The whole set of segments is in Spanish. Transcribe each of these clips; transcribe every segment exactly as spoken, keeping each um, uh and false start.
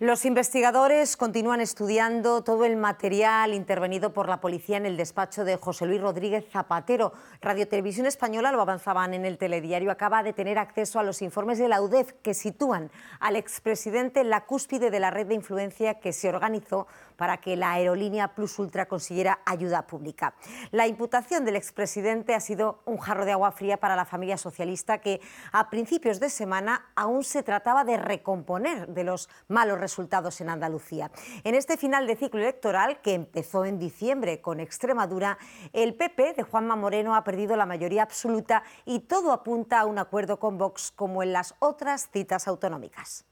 Los investigadores continúan estudiando todo el material intervenido por la policía en el despacho de José Luis Rodríguez Zapatero. Radio Televisión Española, lo avanzaban en el telediario, acaba de tener acceso a los informes de la U D E F que sitúan al expresidente en la cúspide de la red de influencia que se organizó para que la aerolínea Plus Ultra consiguiera ayuda pública. La imputación del expresidente ha sido un jarro de agua fría para la familia socialista, que a principios de semana aún se trataba de recomponer de los malos resultados en Andalucía. En este final de ciclo electoral, que empezó en diciembre con Extremadura, el P P de Juanma Moreno ha perdido la mayoría absoluta y todo apunta a un acuerdo con Vox, como en las otras citas autonómicas.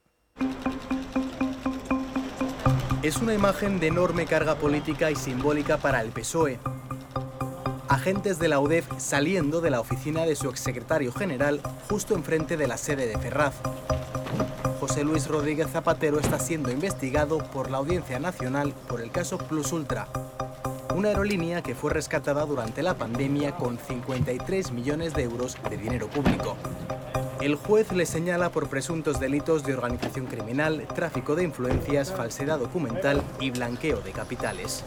Es una imagen de enorme carga política y simbólica para el P S O E. Agentes de la U D E F saliendo de la oficina de su exsecretario general justo enfrente de la sede de Ferraz. José Luis Rodríguez Zapatero está siendo investigado por la Audiencia Nacional por el caso Plus Ultra, una aerolínea que fue rescatada durante la pandemia con cincuenta y tres millones de euros de dinero público. El juez le señala por presuntos delitos de organización criminal, tráfico de influencias, falsedad documental y blanqueo de capitales.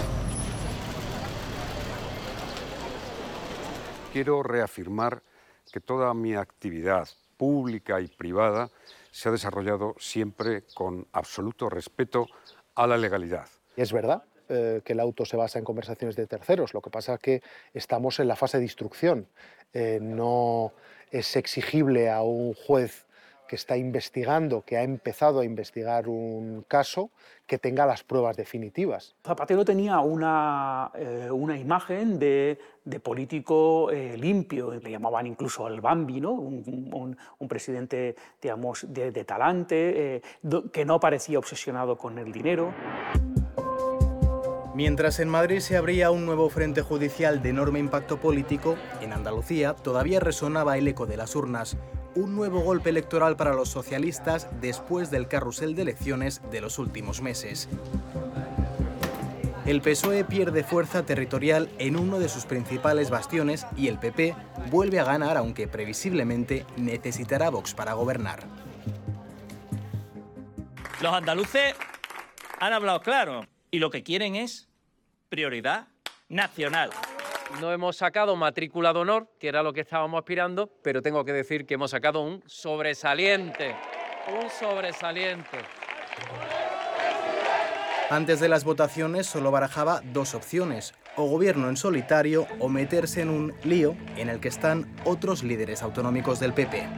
Quiero reafirmar que toda mi actividad pública y privada se ha desarrollado siempre con absoluto respeto a la legalidad. Es verdad eh, que el auto se basa en conversaciones de terceros, lo que pasa es que estamos en la fase de instrucción. Eh, no es exigible a un juez que está investigando, que ha empezado a investigar un caso, que tenga las pruebas definitivas. Zapatero tenía una, eh, una imagen de, de político eh, limpio, le llamaban incluso al Bambi, ¿no? un, un, un presidente, digamos, de, de talante, eh, que no parecía obsesionado con el dinero. Mientras en Madrid se abría un nuevo frente judicial de enorme impacto político, en Andalucía todavía resonaba el eco de las urnas. Un nuevo golpe electoral para los socialistas después del carrusel de elecciones de los últimos meses. El P S O E pierde fuerza territorial en uno de sus principales bastiones y el P P vuelve a ganar, aunque previsiblemente necesitará Vox para gobernar. Los andaluces han hablado claro y lo que quieren es prioridad nacional. No hemos sacado matrícula de honor, que era lo que estábamos aspirando, pero tengo que decir que hemos sacado un sobresaliente. Un sobresaliente. Antes de las votaciones solo barajaba dos opciones: o gobierno en solitario o meterse en un lío en el que están otros líderes autonómicos del P P.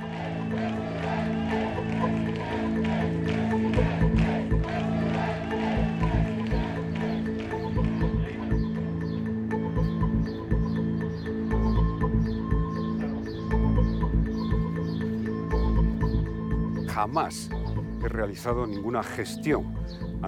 Jamás he realizado ninguna gestión